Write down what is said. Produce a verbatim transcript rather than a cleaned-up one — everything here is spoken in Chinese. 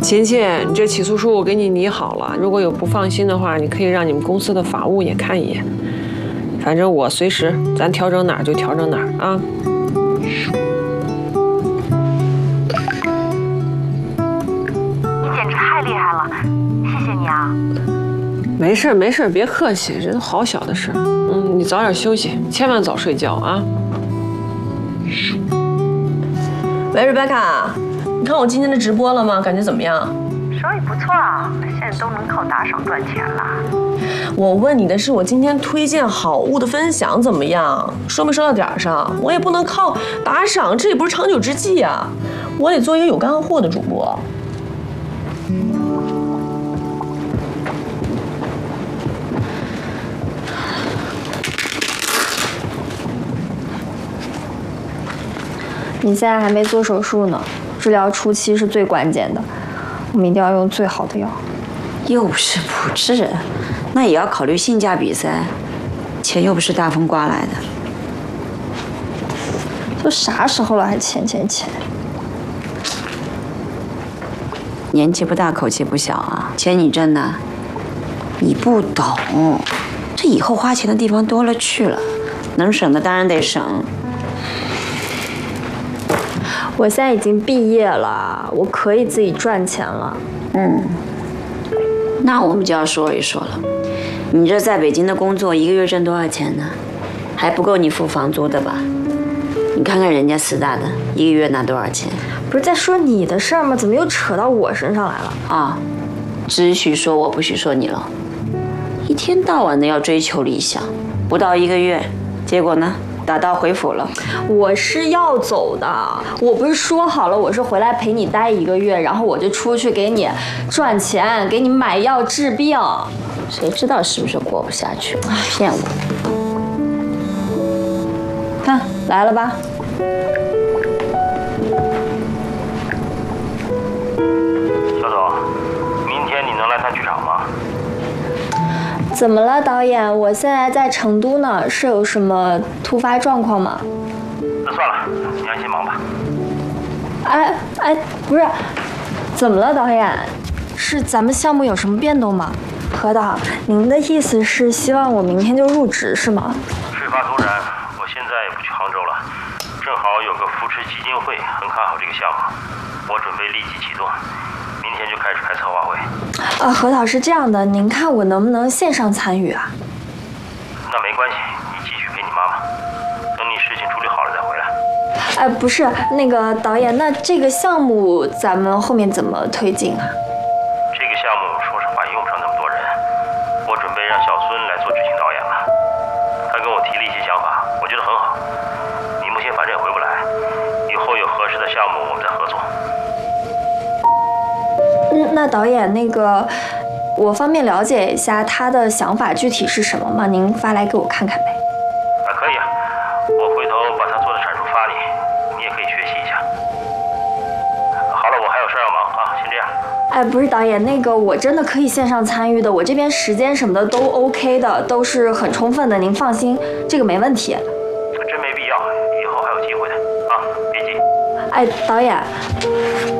琴琴，你这起诉书我给你拟好了，如果有不放心的话，你可以让你们公司的法务也看一眼。反正我随时，咱调整哪儿就调整哪儿啊。 你简直太厉害了，谢谢你啊！ 没事没事，别客气，这都好小的事。嗯，你早点休息，千万早睡觉啊。 喂，瑞贝卡，你看我今天的直播了吗？感觉怎么样？ 收益不错啊，现在都能靠打赏赚钱了。 我问你的是我今天推荐好物的分享怎么样？收没收到点儿上？我也不能靠打赏，这也不是长久之计啊！我得做一个有干货的主播。 你现在还没做手术呢，治疗初期是最关键的，我们一定要用最好的药。 又不是不治，那也要考虑性价比噻，钱又不是大风刮来的。 都啥时候了还钱钱钱？ 年纪不大，口气不小啊，钱你挣的，你不懂，这以后花钱的地方多了去了，能省的当然得省。 我现在已经毕业了，我可以自己赚钱了。 嗯，那我们就要说一说了，你这在北京的工作一个月挣多少钱呢？还不够你付房租的吧？你看看人家四大的，一个月拿多少钱？ 不是在说你的事儿吗？怎么又扯到我身上来了？ 啊，只许说我，不许说你了。一天到晚的要追求理想，不到一个月，结果呢？打道回府了。 我是要走的，我不是说好了我是回来陪你待一个月，然后我就出去给你赚钱，给你买药治病。 谁知道是不是过不下去？骗我！ 看来了吧？ 小总，明天你能来趟剧场吗？ 怎么了，导演？我现在在成都呢，是有什么突发状况吗？ 那算了，你安心忙吧。 哎哎，不是，怎么了，导演？是咱们项目有什么变动吗？何导，您的意思是希望我明天就入职是吗？ 事发突然，我现在也不去杭州了，正好有个扶持基金会很看好这个项目，我准备立即启动，明天就开始开策划会。 啊，何导是这样的，您看我能不能线上参与啊？ 那没关系，你继续陪你妈妈，等你事情处理好了再回来。 哎，不是，那个导演，那这个项目咱们后面怎么推进啊？ 这个项目说实话用不上那么多人，我准备让小孙来做执行导演了。他跟我提了一些想法，我觉得很好。你目前反正也回不来，以后有合适的项目我们再合作。 嗯，那导演，那个我方便了解一下他的想法具体是什么吗？您发来给我看看呗。 啊，可以啊，我回头把他做的阐述发你，你也可以学习一下。好了，我还有事要忙啊，先这样。 哎，不是导演，那个我真的可以线上参与的，我这边时间什么的都 OK 的，都是很充分的，您放心，这个没问题。 真没必要，以后还有机会的啊，别急。 哎，导演。